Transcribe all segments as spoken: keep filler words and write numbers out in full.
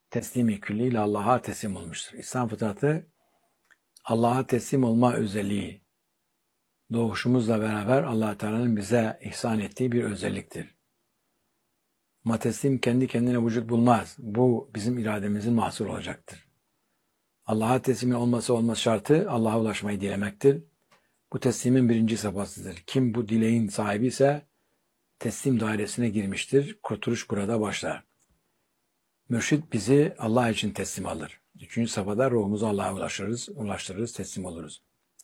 teslimi külliyle Allah'a teslim olmuştur. İslam fıtratı Allah'a teslim olma özelliği doğuşumuzla beraber Allah Teala'nın bize ihsan ettiği bir özelliktir. Ama teslim kendi kendine vücut bulmaz. Bu bizim irademizin mahsuru olacaktır. Allah'a teslimin olması olmaz şartı Allah'a ulaşmayı dilemektir. Bu teslimin birinci safhasıdır. Kim bu dileğin sahibi ise teslim dairesine girmiştir. Kurtuluş burada başlar. Mürşid bizi Allah için teslim alır. Üçüncü safhada ruhumuzu Allah'a ulaştırırız, ulaştırırız, teslim oluruz.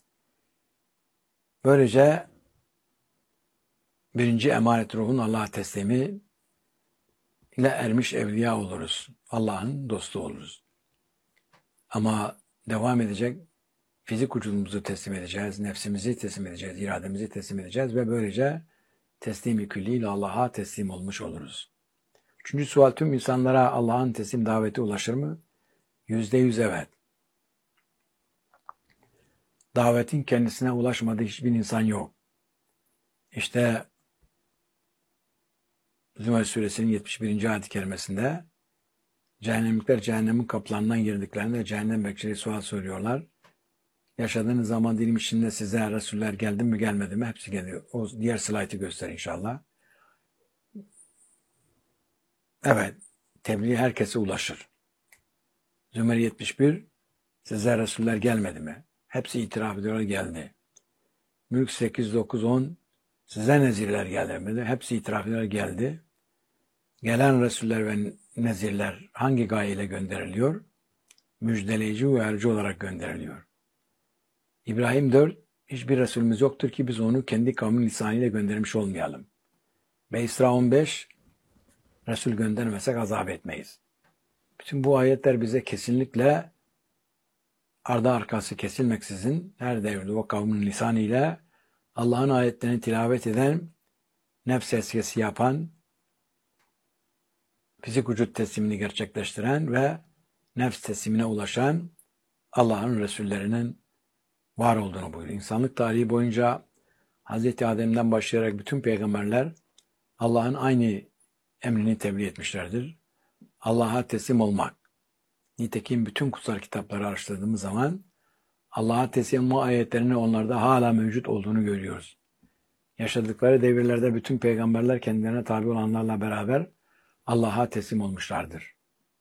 Böylece birinci emanet ruhun Allah'a teslimi ile ermiş evliya oluruz. Allah'ın dostu oluruz. Ama devam edecek fizik vücudumuzu teslim edeceğiz, nefsimizi teslim edeceğiz, irademizi teslim edeceğiz ve böylece teslimi külliyle Allah'a teslim olmuş oluruz. Üçüncü sual, tüm insanlara Allah'ın teslim daveti ulaşır mı? Yüzde yüz evet. Davetin kendisine ulaşmadığı hiçbir insan yok. İşte Zümer suresinin yetmiş birinci ayet-i kerimesinde cehennemlikler cehennemin kapılarından girdiklerinde cehennem bekçileri sual soruyorlar. Yaşadığınız zaman dilim içinde size Resuller geldi mi gelmedi mi? Hepsi geliyor. O diğer slaytı göster inşallah. Evet, tebliğ herkese ulaşır. Zümer yetmiş bir, size Resuller gelmedi mi? Hepsi itiraf ediyorlar, geldi. Mülk sekiz, dokuz, on, size nezirler geldi mi? Hepsi itiraf ediyorlar, geldi. Gelen Resuller ve nezirler hangi gayeyle gönderiliyor? Müjdeleyici ve uyarıcı olarak gönderiliyor. İbrahim dört, hiçbir Resulümüz yoktur ki biz onu kendi kavmin lisanıyla göndermiş olmayalım. Ve İsra on beş, Resul göndermesek azap etmeyiz. Bütün bu ayetler bize kesinlikle ardı arkası kesilmeksizin her devirde o kavmin lisanıyla Allah'ın ayetlerini tilavet eden, nefs eskesi yapan, fizik vücut teslimini gerçekleştiren ve nefs teslimine ulaşan Allah'ın Resullerinin var olduğunu buyuruyor. İnsanlık tarihi boyunca Hazreti Adem'den başlayarak bütün peygamberler Allah'ın aynı emrini tebliğ etmişlerdir. Allah'a teslim olmak. Nitekim bütün kutsal kitapları araştırdığımız zaman Allah'a teslim olma ayetlerinin onlarda hala mevcut olduğunu görüyoruz. Yaşadıkları devirlerde bütün peygamberler kendilerine tabi olanlarla beraber Allah'a teslim olmuşlardır.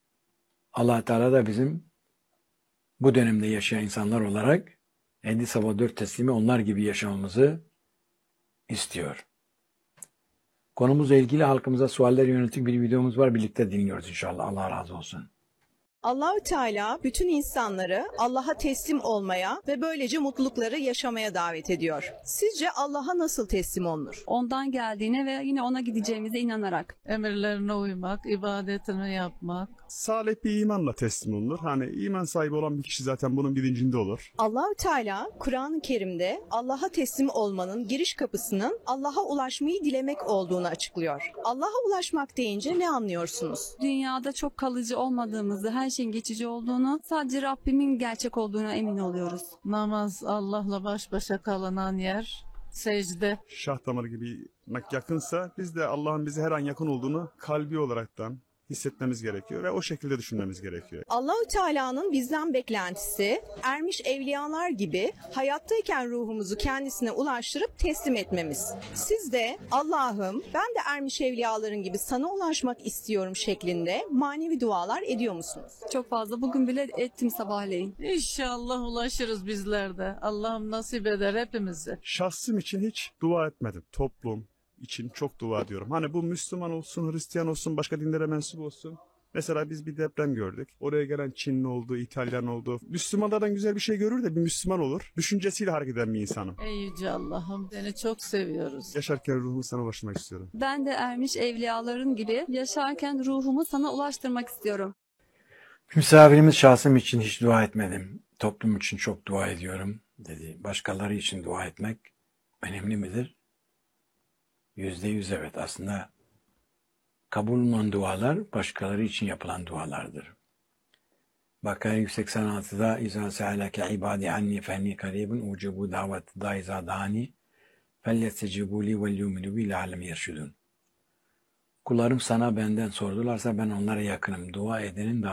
Allah Teala da bizim bu dönemde yaşayan insanlar olarak Ehli Sabah dört teslimi onlar gibi yaşamamızı istiyor. Konumuzla ilgili halkımıza sualler yönelik bir videomuz var. Birlikte dinliyoruz inşallah. Allah razı olsun. Allahü Teala bütün insanları Allah'a teslim olmaya ve böylece mutlulukları yaşamaya davet ediyor. Sizce Allah'a nasıl teslim olunur? Ondan geldiğine ve yine ona gideceğimize inanarak. Emirlerine uymak, ibadetini yapmak. Salih bir imanla teslim olunur. Hani iman sahibi olan bir kişi zaten bunun bilincinde olur. Allahü Teala Kur'an-ı Kerim'de Allah'a teslim olmanın giriş kapısının Allah'a ulaşmayı dilemek olduğunu açıklıyor. Allah'a ulaşmak deyince ne anlıyorsunuz? Dünyada çok kalıcı olmadığımızı, her şeyin geçici olduğunu, sadece Rabbimin gerçek olduğuna emin oluyoruz. Namaz, Allah'la baş başa kalınan yer, secde. Şah damarı gibi yakınsa biz de Allah'ın bize her an yakın olduğunu kalbi olaraktan hissetmemiz gerekiyor ve o şekilde düşünmemiz gerekiyor. Allahü Teala'nın bizden beklentisi ermiş evliyalar gibi hayattayken ruhumuzu kendisine ulaştırıp teslim etmemiz. Siz de Allah'ım ben de ermiş evliyaların gibi sana ulaşmak istiyorum şeklinde manevi dualar ediyor musunuz? Çok fazla. Bugün bile ettim sabahleyin. İnşallah ulaşırız bizler de. Allah'ım nasip eder hepimizi. Şahsım için hiç dua etmedim. Toplum için çok dua ediyorum. Hani bu Müslüman olsun, Hristiyan olsun, başka dinlere mensup olsun. Mesela biz bir deprem gördük. Oraya gelen Çinli oldu, İtalyan oldu. Müslümanlardan güzel bir şey görür de bir Müslüman olur. Düşüncesiyle hareket eden bir insanım. Ey Yüce Allah'ım seni çok seviyoruz. Yaşarken ruhumu sana ulaşmak istiyorum. Ben de ermiş evliyaların gibi yaşarken ruhumu sana ulaştırmak istiyorum. Misafirimiz şahsım için hiç dua etmedim. Toplum için çok dua ediyorum dedi. Başkaları için dua etmek önemli midir? Yüzde yüz evet. Aslında kabul olunan dualar başkaları için yapılan dualardır. Bakara yüz seksen altıda İzâ se'aleke ibâdi anni fenni karîbun ucibu davet dâizâ dâni felyestecibûlî vel yûminû bî le'allem yerşudûn. Kullarım sana benden sordularsa ben onlara yakınım. Dua edenin